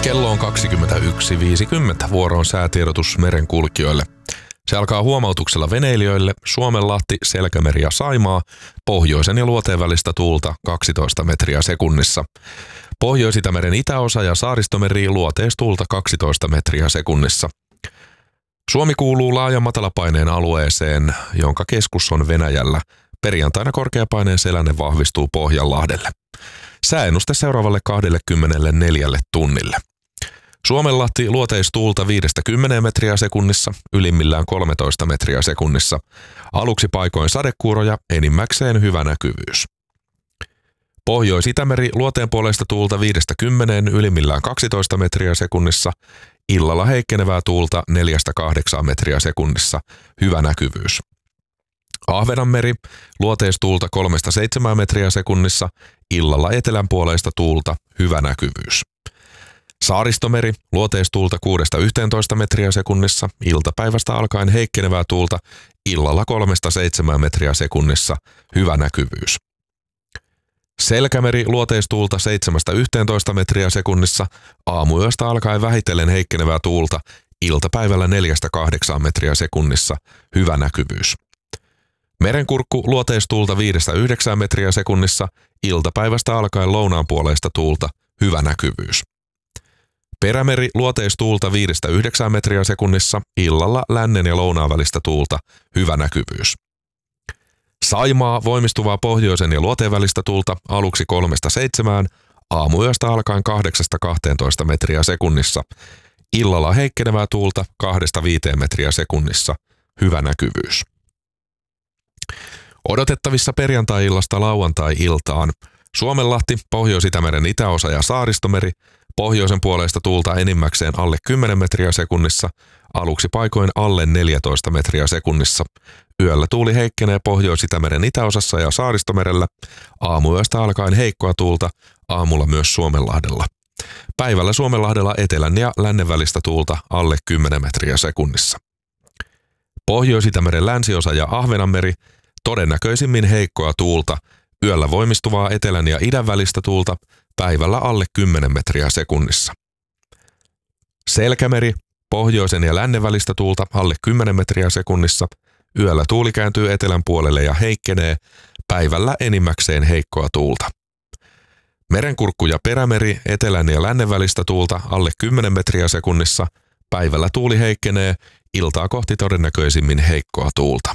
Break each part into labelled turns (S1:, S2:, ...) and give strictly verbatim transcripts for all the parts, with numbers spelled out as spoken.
S1: Kello on kaksikymmentäyksi viisikymmentä. Vuoro on säätiedotus merenkulkijoille. Se alkaa huomautuksella veneilijöille Suomenlahti, Selkämeri ja Saimaa, pohjoisen ja luoteen välistä tuulta kaksitoista metriä sekunnissa. Pohjois-Itämeren itäosa ja Saaristomeri luoteistuulta kaksitoista metriä sekunnissa. Suomi kuuluu laajan matalapaineen alueeseen, jonka keskus on Venäjällä. Perjantaina korkeapaineen selänne vahvistuu Pohjanlahdelle. Sääennuste seuraavalle kaksikymmentäneljä tunnille. Suomenlahti luoteistuulta viidestä kymmeneen metriä sekunnissa, ylimmillään kolmetoista metriä sekunnissa. Aluksi paikoin sadekuuroja, enimmäkseen hyvä näkyvyys. Pohjois-Itämeri luoteenpuoleista tuulta viidestä kymmeneen, ylimmillään kaksitoista metriä sekunnissa. Illalla heikkenevää tuulta neljästä kahdeksaan metriä sekunnissa, hyvä näkyvyys. Ahvenanmeri luoteistuulta kolmesta seitsemään metriä sekunnissa, illalla etelänpuoleista tuulta, hyvä näkyvyys. Saaristomeri luoteistuulta kuudesta yhteentoista metriä sekunnissa, iltapäivästä alkaen heikkenevää tuulta, illalla kolmesta seitsemään metriä sekunnissa, hyvä näkyvyys. Selkämeri luoteistuulta seitsemästä yhteentoista metriä sekunnissa, aamuyöstä alkaen vähitellen heikkenevää tuulta, iltapäivällä neljästä kahdeksaan metriä sekunnissa, hyvä näkyvyys. Merenkurkku luoteistuulta viidestä yhdeksään metriä sekunnissa, iltapäivästä alkaen lounaanpuoleista tuulta, hyvä näkyvyys. Perämeri luoteistuulta viidestä yhdeksään metriä sekunnissa, illalla lännen ja lounaan välistä tuulta, hyvä näkyvyys. Saimaa voimistuvaa pohjoisen ja luoteen välistä tuulta, aluksi kolmesta seitsemään, aamuyöstä alkaen kahdeksasta kahteentoista metriä sekunnissa, illalla heikkenevää tuulta kahdesta viiteen metriä sekunnissa, hyvä näkyvyys. Odotettavissa perjantai-illasta lauantai-iltaan Suomenlahti, Pohjois-Itämeren itäosa ja Saaristomeri, pohjoisen puoleista tuulta enimmäkseen alle kymmenen metriä sekunnissa, aluksi paikoin alle neljätoista metriä sekunnissa. Yöllä tuuli heikkenee Pohjois-Itämeren itäosassa ja Saaristomerellä, aamuyöstä alkaen heikkoa tuulta, aamulla myös Suomenlahdella. Päivällä Suomenlahdella etelän ja lännen välistä tuulta alle kymmenen metriä sekunnissa. Pohjois-Itämeren länsiosa ja Ahvenanmeri, todennäköisimmin heikkoa tuulta, yöllä voimistuvaa etelän ja idän välistä tuulta, päivällä alle kymmenen metriä sekunnissa. Selkämeri, pohjoisen ja lännen välistä tuulta alle kymmenen metriä sekunnissa, yöllä tuuli kääntyy etelän puolelle ja heikkenee, päivällä enimmäkseen heikkoa tuulta. Merenkurkku ja Perämeri, etelän ja lännen välistä tuulta alle kymmenen metriä sekunnissa, päivällä tuuli heikkenee, iltaa kohti todennäköisimmin heikkoa tuulta.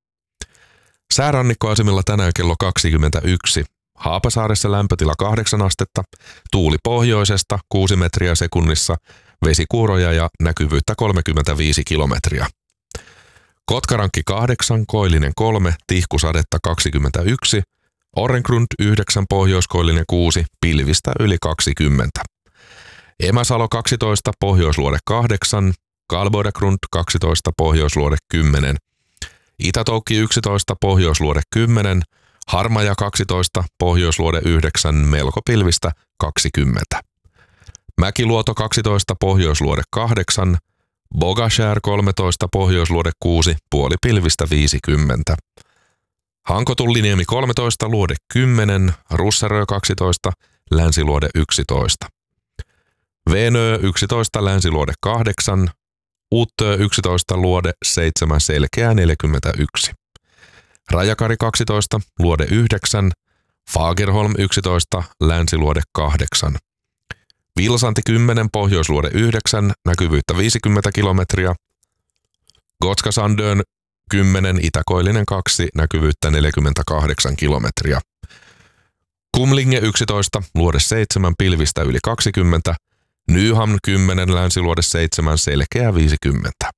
S1: Säärannikkoasemilla tänään kello kaksikymmentäyksi. Haapasaaressa lämpötila kahdeksan astetta, tuuli pohjoisesta kuusi metriä sekunnissa, vesikuuroja ja näkyvyyttä kolmekymmentäviisi kilometriä. Kotkarankki kahdeksan, Koillinen kolme, tihkusadetta kaksikymmentäyksi, Orrengrund yhdeksän, Pohjoiskoillinen kuusi, pilvistä yli kaksikymmentä. Emäsalo kaksitoista, Pohjoisluode kahdeksan, Kalboidagrund kaksitoista, Pohjoisluode kymmenen, Itätoukki yksitoista, Pohjoisluode kymmenen, Harmaja kaksitoista, Pohjoisluode yhdeksän, melko pilvistä kaksikymmentä. Mäkiluoto kaksitoista, Pohjoisluode kahdeksan, Bogashär kolmetoista, Pohjoisluode kuusi, puoli pilvistä viisikymmentä. Hankotulliniemi kolmetoista, Luode kymmenen, Russarö kaksitoista, Länsiluode yksitoista. Veenö yksitoista, Länsiluode kahdeksan, Uttö yksitoista, Luode seitsemän, Selkeä neljäkymmentäyksi. Rajakari kaksitoista, Luode yhdeksän, Fagerholm yksitoista, Länsiluode kahdeksan. Vilsanti kymmenen, Pohjoisluode yhdeksän, näkyvyyttä viisikymmentä kilometriä. Gotskasandön kymmenen, Itäkoillinen kaksi, näkyvyyttä neljäkymmentäkahdeksan kilometriä. Kumlinge yksitoista, Luode seitsemän, pilvistä yli kaksikymmentä. Nyhamn kymmenen, Länsiluode seitsemän, Selkeä viisikymmentä.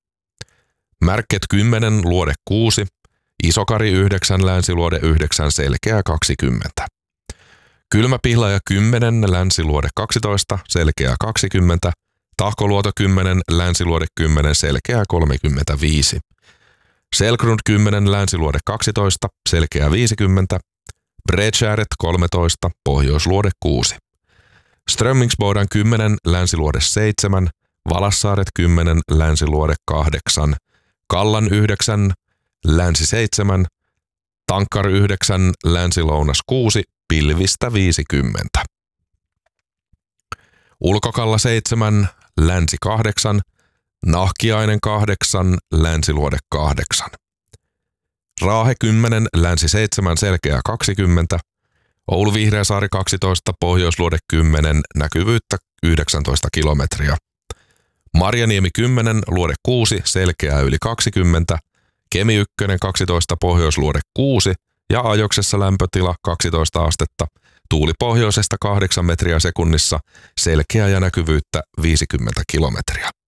S1: Märket kymmenen, Luode kuusi, Isokari yhdeksän, Länsiluode yhdeksän, Selkeä kaksikymmentä. Kylmäpihlaja kymmenen, Länsiluode kaksitoista, Selkeä kaksikymmentä. Tahkoluoto kymmenen, Länsiluode kymmenen, Selkeä kolmekymmentäviisi. Selgrund kymmenen, Länsiluode kaksitoista, Selkeä viisikymmentä. Bredskäret kolmetoista, Pohjoisluode kuusi. Strömmingsbodan kymmenen, Länsiluode seitsemän, Valassaaret kymmenen, Länsiluode kahdeksan, Kallan yhdeksän, Länsi seitsemän, Tankkar yhdeksän, Länsi-Lounas kuusi, pilvistä viisikymmentä. Ulkokalla seitsemän, Länsi kahdeksan, Nahkiainen kahdeksan, Länsiluode kahdeksan. Raahe kymmenen, Länsi seitsemän, Selkeä kaksikymmentä, Oulu Vihreäsaari kaksitoista, Pohjoisluode kymmenen, näkyvyyttä yhdeksäntoista kilometriä. Marjaniemi kymmenen, Luode kuusi, Selkeää yli kaksikymmentä, Kemi yksi kaksitoista, Pohjoisluode kuusi ja Ajoksessa lämpötila kaksitoista astetta, tuuli pohjoisesta kahdeksan metriä sekunnissa, selkeää ja näkyvyyttä viisikymmentä kilometriä.